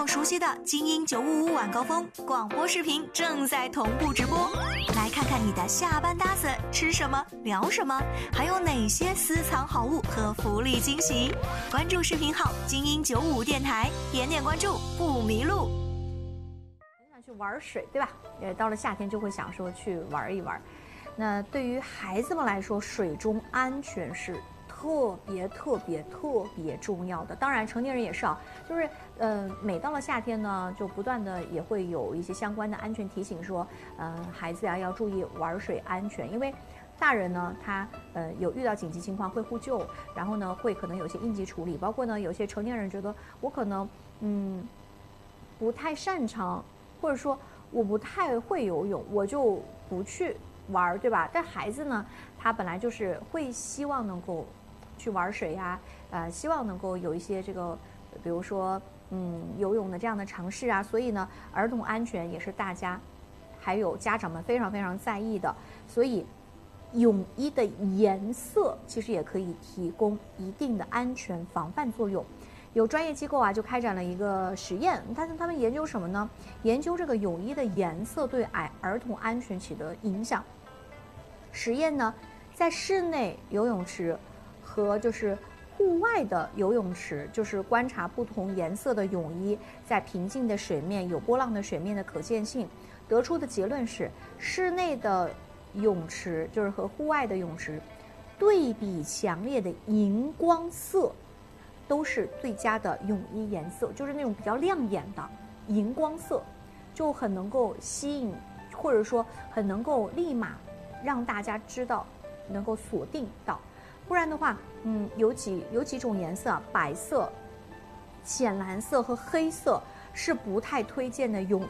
众熟悉的精英955晚高峰广播视频正在同步直播，来看看你的下班搭子吃什么聊什么，还有哪些私藏好物和福利惊喜。关注视频号精英955电台，点点关注不迷路。 很想去玩水，对吧？到了夏天就会想说去玩一玩。那对于孩子们来说，水中安全是特别重要的。当然，成年人也是啊。就是每到了夏天呢，就不断的也会有一些相关的安全提醒说，孩子呀要注意玩水安全，因为大人呢他有遇到紧急情况会呼救，然后呢会可能有些应急处理，包括呢有些成年人觉得我可能不太擅长，或者说我不太会游泳，我就不去玩，对吧？但孩子呢，他本来就是会希望能够去玩水呀，希望能够有一些这个，比如说游泳的这样的尝试啊，所以呢，儿童安全也是大家还有家长们非常在意的。所以，泳衣的颜色其实也可以提供一定的安全防范作用。有专业机构啊，就开展了一个实验，他们研究什么呢？研究这个泳衣的颜色对儿童安全起的影响。实验呢，在室内游泳池和就是户外的游泳池，就是观察不同颜色的泳衣在平静的水面、有波浪的水面的可见性，得出的结论是，室内的泳池就是和户外的泳池对比强烈的荧光色都是最佳的泳衣颜色，就是那种比较亮眼的荧光色，就很能够吸引，或者说很能够立马让大家知道，能够锁定到。不然的话，有几种颜色啊，白色、浅蓝色和黑色是不太推荐的泳